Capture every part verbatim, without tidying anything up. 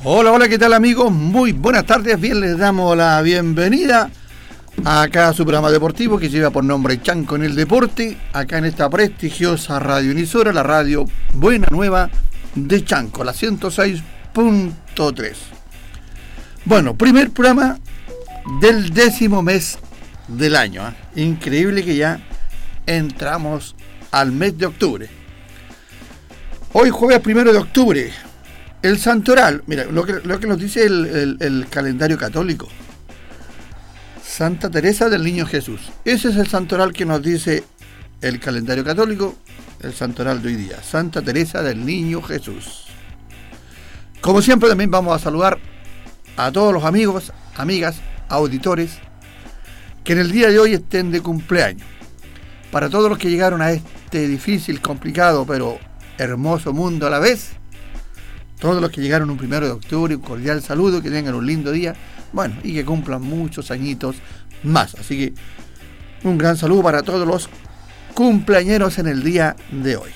Hola, hola, ¿qué tal amigos? Muy buenas tardes, bien les damos la bienvenida acá a su programa deportivo que lleva por nombre Chanco en el Deporte, acá en esta prestigiosa radioemisora, la radio Buena Nueva de Chanco, la ciento seis punto tres. Bueno, primer programa del décimo mes del año, ¿eh? Increíble que ya entramos al mes de octubre. Hoy jueves primero de octubre. El santoral, mira, lo que, lo que nos dice el, el, el calendario católico. Santa Teresa del Niño Jesús. Ese es el santoral que nos dice el calendario católico, el santoral de hoy día. Santa Teresa del Niño Jesús. Como siempre también vamos a saludar a todos los amigos, amigas, auditores, que en el día de hoy estén de cumpleaños. Para todos los que llegaron a este difícil, complicado, pero hermoso mundo a la vez, todos los que llegaron un primero de octubre, un cordial saludo, que tengan un lindo día, bueno, y que cumplan muchos añitos más. Así que un gran saludo para todos los cumpleañeros en el día de hoy.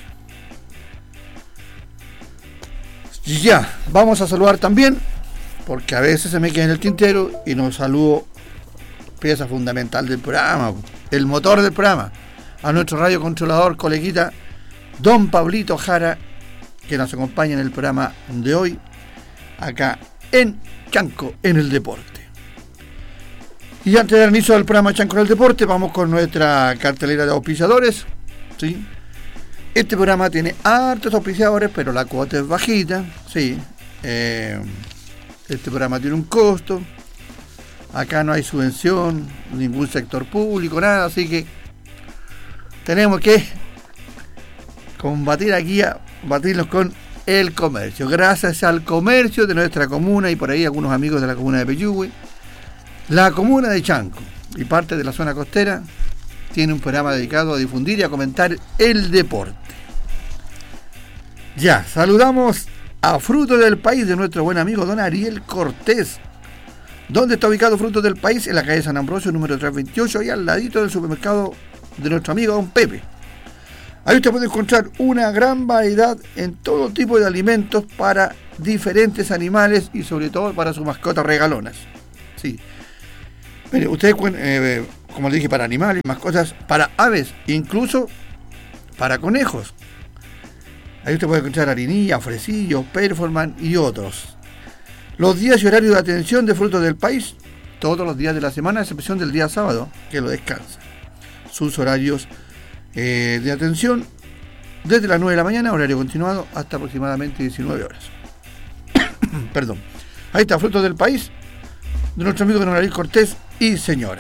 Ya, vamos a saludar también, porque a veces se me queda en el tintero y nos saludo, pieza fundamental del programa, el motor del programa, a nuestro radio controlador, coleguita, don Pablito Jara, que nos acompaña en el programa de hoy, acá en Chanco en el Deporte. Y antes de dar inicio al programa Chanco en el Deporte, vamos con nuestra cartelera de auspiciadores, ¿sí? Este programa tiene hartos auspiciadores, pero la cuota es bajita, ¿sí? Eh, este programa tiene un costo, acá no hay subvención, ningún sector público, nada, así que tenemos que combatir aquí a batirnos con el comercio. Gracias al comercio de nuestra comuna y por ahí algunos amigos de la comuna de Peyúgue, la comuna de Chanco y parte de la zona costera tiene un programa dedicado a difundir y a comentar el deporte. Ya, saludamos a Frutos del País de nuestro buen amigo don Ariel Cortés. ¿Dónde está ubicado Frutos del País? En la calle San Ambrosio, número trescientos veintiocho, y al ladito del supermercado de nuestro amigo don Pepe. Ahí usted puede encontrar una gran variedad en todo tipo de alimentos para diferentes animales y sobre todo para sus mascotas regalonas. Sí. Mire, ustedes, eh, como le dije, para animales, mascotas, para aves, incluso para conejos. Ahí usted puede encontrar harinilla, fresillos, performance y otros. Los días y horarios de atención de Frutos del País, todos los días de la semana, a excepción del día sábado, que lo descansa. Sus horarios Eh, de atención desde las nueve de la mañana, horario continuado, hasta aproximadamente diecinueve horas. Perdón. Ahí está, Frutos del País, de nuestro amigo don Ariel Cortés y señora.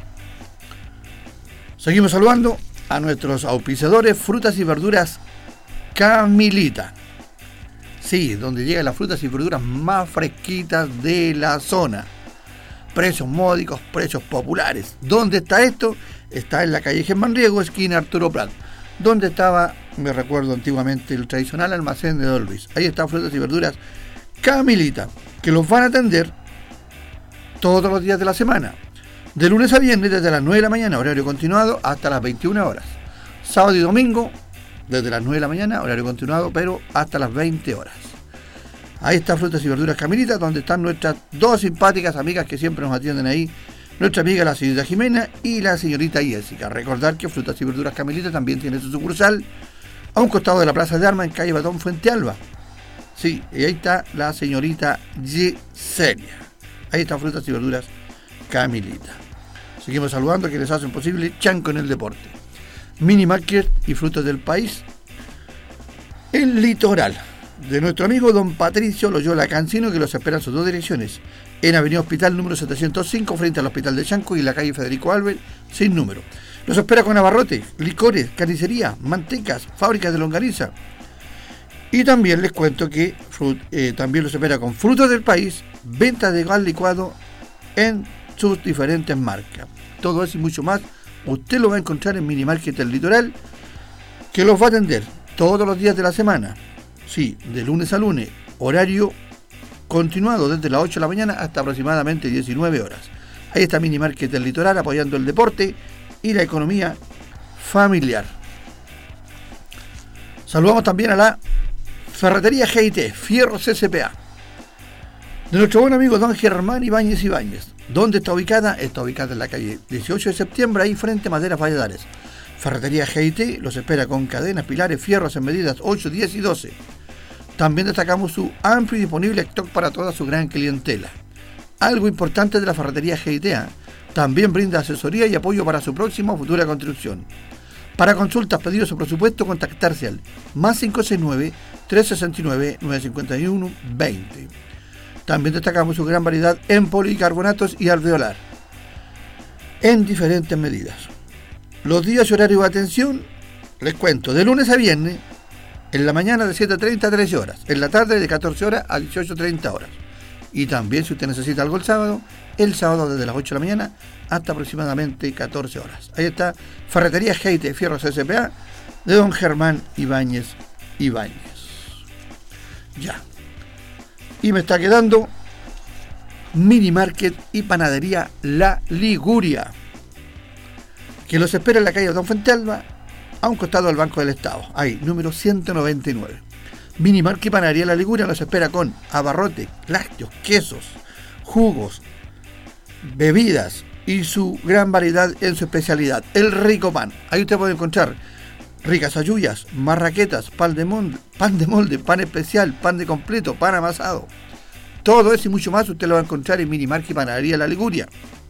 Seguimos saludando a nuestros auspiciadores, Frutas y Verduras Camilita. Sí, donde llegan las frutas y verduras más fresquitas de la zona. Precios módicos, precios populares. ¿Dónde está esto? Está en la calle Germán Riego, esquina Arturo Prat, donde estaba, me recuerdo antiguamente, el tradicional almacén de Don Luis. Ahí está Frutas y Verduras Camilita, que los van a atender todos los días de la semana, de lunes a viernes desde las nueve de la mañana, horario continuado, hasta las veintiuna horas. Sábado y domingo, desde las nueve de la mañana, horario continuado, pero hasta las veinte horas. Ahí está Frutas y Verduras Camilita, donde están nuestras dos simpáticas amigas que siempre nos atienden ahí, nuestra amiga la señorita Jimena y la señorita Jessica. Recordar que Frutas y Verduras Camilita también tiene su sucursal a un costado de la Plaza de Armas en calle Batón Fuente Alba. Sí, y ahí está la señorita Yesenia. Ahí está Frutas y Verduras Camilita. Seguimos saludando a quienes hacen posible Chanco en el Deporte. Mini Market y Frutos del País, el Litoral, de nuestro amigo don Patricio Loyola Cancino, que los espera en sus dos direcciones, en Avenida Hospital número setecientos cinco, frente al Hospital de Chanco, y la calle Federico Albert, sin número. Los espera con abarrotes, licores, carnicería, mantecas, fábricas de longaniza. Y también les cuento que eh, también los espera con Frutos del País, venta de gas licuado en sus diferentes marcas. Todo eso y mucho más, usted lo va a encontrar en Mini Market El Litoral, que los va a atender todos los días de la semana. Sí, de lunes a lunes, horario continuado desde las ocho de la mañana hasta aproximadamente diecinueve horas. Ahí está Mini Market del Litoral, apoyando el deporte y la economía familiar. Saludamos también a la Ferretería G I T, Fierro C C P A. de nuestro buen amigo don Germán Ibáñez Ibáñez. ¿Dónde está ubicada? Está ubicada en la calle dieciocho de septiembre, ahí frente a Maderas Valladares. Ferretería G I T los espera con cadenas, pilares, fierros en medidas ocho, diez y doce. También destacamos su amplio y disponible stock para toda su gran clientela. Algo importante de la Ferretería G I T, ¿eh? También brinda asesoría y apoyo para su próxima o futura construcción. Para consultas, pedidos o presupuesto, contactarse al más cinco seis nueve, tres seis nueve, nueve cinco uno, veinte. También destacamos su gran variedad en policarbonatos y alveolar, en diferentes medidas. Los días y horarios de atención, les cuento, de lunes a viernes, en la mañana de siete treinta a trece horas, en la tarde de catorce horas a dieciocho treinta horas. Y también, si usted necesita algo el sábado, el sábado desde las ocho de la mañana hasta aproximadamente catorce horas. Ahí está, Ferretería G I T Fierros S P A de don Germán Ibáñez Ibáñez. Ya. Y me está quedando Mini Market y Panadería La Liguria, que los espera en la calle Don Fuentealba, a un costado del Banco del Estado. Ahí, número ciento noventa y nueve. Mini Market y Panadería La Liguria los espera con abarrotes, lácteos, quesos, jugos, bebidas y su gran variedad en su especialidad, el rico pan. Ahí usted puede encontrar ricas ayuyas, marraquetas, pan de molde, pan de molde, pan especial, pan de completo, pan amasado. Todo eso y mucho más usted lo va a encontrar en Mini Market y Panadería La Liguria.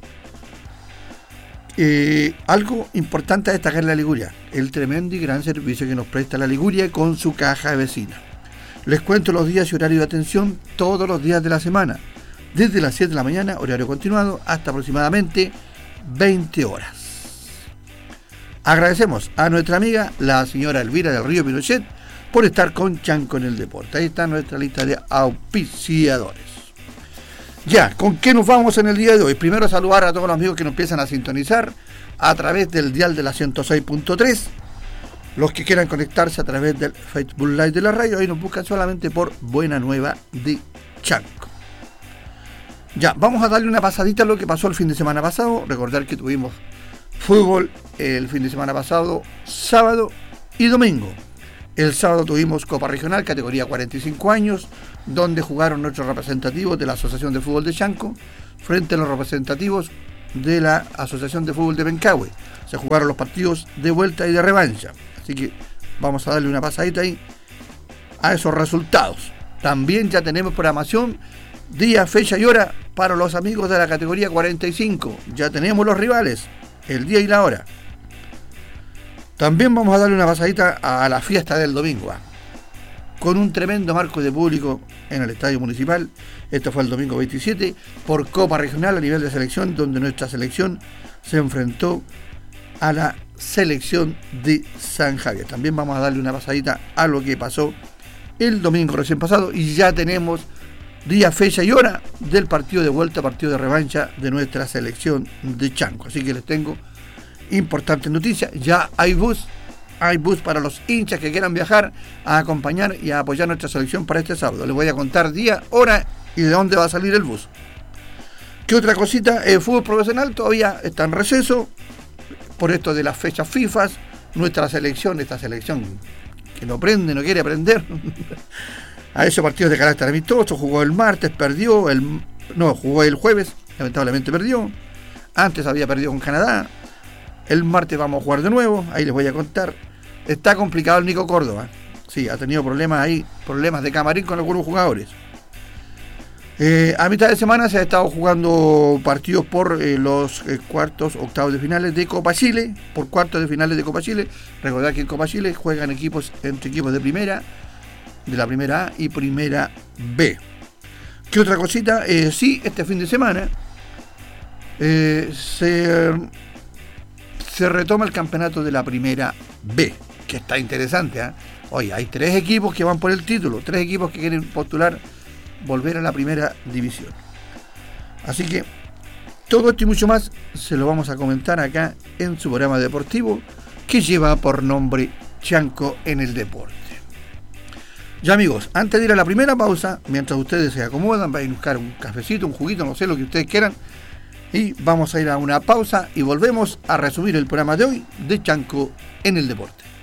Eh, algo importante a destacar en La Liguria, el tremendo y gran servicio que nos presta La Liguria con su caja de vecina. Les cuento los días y horario de atención todos los días de la semana, desde las siete de la mañana, horario continuado, hasta aproximadamente veinte horas. Agradecemos a nuestra amiga, la señora Elvira del Río Pinochet, por estar con Chanco en el Deporte. Ahí está nuestra lista de auspiciadores. Ya, ¿con qué nos vamos en el día de hoy? Primero saludar a todos los amigos que nos empiezan a sintonizar a través del dial de la ciento seis punto tres. Los que quieran conectarse a través del Facebook Live de la radio, ahí nos buscan solamente por Buena Nueva de Chanco. Ya, vamos a darle una pasadita a lo que pasó el fin de semana pasado. Recordar que tuvimos fútbol el fin de semana pasado, sábado y domingo. El sábado tuvimos Copa Regional, categoría cuarenta y cinco años, donde jugaron nuestros representativos de la Asociación de Fútbol de Chanco frente a los representativos de la Asociación de Fútbol de Pencahue. Se jugaron los partidos de vuelta y de revancha. Así que vamos a darle una pasadita ahí a esos resultados. También ya tenemos programación, día, fecha y hora para los amigos de la categoría cuarenta y cinco. Ya tenemos los rivales, el día y la hora. También vamos a darle una pasadita a la fiesta del domingo, ¿eh? Con un tremendo marco de público en el Estadio Municipal. Esto fue el domingo veintisiete por Copa Regional a nivel de selección, donde nuestra selección se enfrentó a la selección de San Javier. También vamos a darle una pasadita a lo que pasó el domingo recién pasado y ya tenemos día, fecha y hora del partido de vuelta, partido de revancha de nuestra selección de Chanco. Así que les tengo importante noticia, ya hay bus, hay bus para los hinchas que quieran viajar a acompañar y a apoyar nuestra selección para este sábado. Les voy a contar día, hora y de dónde va a salir el bus. ¿Qué otra cosita? El fútbol profesional todavía está en receso por esto de las fechas FIFA. Nuestra selección, esta selección que no prende, no quiere aprender a esos partidos de carácter amistoso, jugó el martes, perdió, el no, jugó el jueves, lamentablemente perdió. Antes había perdido con Canadá. El martes vamos a jugar de nuevo, ahí les voy a contar. Está complicado el Nico Córdoba. Sí, ha tenido problemas ahí, problemas de camarín con algunos jugadores. Eh, a mitad de semana se ha estado jugando partidos por eh, los eh, cuartos, octavos de finales de Copa Chile, por cuartos de finales de Copa Chile. Recordad que en Copa Chile juegan equipos entre equipos de primera, de la primera A y primera B. ¿Qué otra cosita? Eh, sí, este fin de semana eh, se... se retoma el campeonato de la primera B, que está interesante, ¿eh? Oye, hay tres equipos que van por el título, tres equipos que quieren postular volver a la primera división. Así que todo esto y mucho más se lo vamos a comentar acá en su programa deportivo que lleva por nombre Chanco en el Deporte. Ya amigos, antes de ir a la primera pausa, mientras ustedes se acomodan, vayan a buscar un cafecito, un juguito, no sé lo que ustedes quieran, y vamos a ir a una pausa y volvemos a resumir el programa de hoy de Chanco en el Deporte.